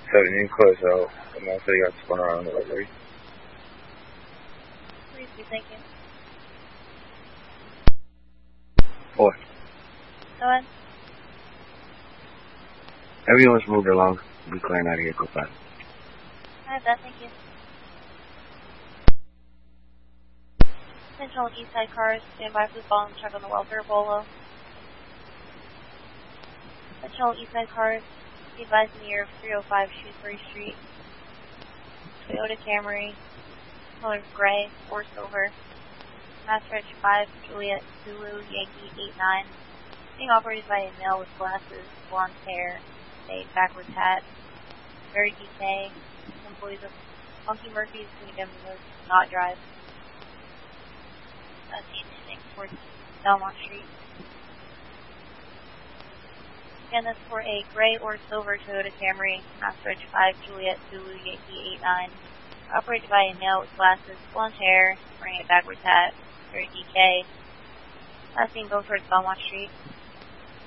17 close out. I'm also got spun around the library. Please do, thank you. What? Go ahead. Everyone's moved along. Be clearing out of here, go fast. I have that, thank you. Central East Side cars, stand by for the ball and check on the welfare Bolo. Central East Side cars, be advised in the year of 305 Shrewsbury Street. Toyota Camry, color gray or silver. Mass Reg 5, Juliet, Zulu, Yankee 89. Being operated by a male with glasses, blonde hair, a backwards hat. Very DK. Employees of Funky Murphy's, Kingdom, not drive. East towards Belmont Street. Again, that's for a gray or silver Toyota Camry, Mass Reg 5, Juliet, Zulu, Yankee 89. Operated by a male with glasses, blonde hair, wearing a backwards hat, very DK. Last being go towards Belmont Street.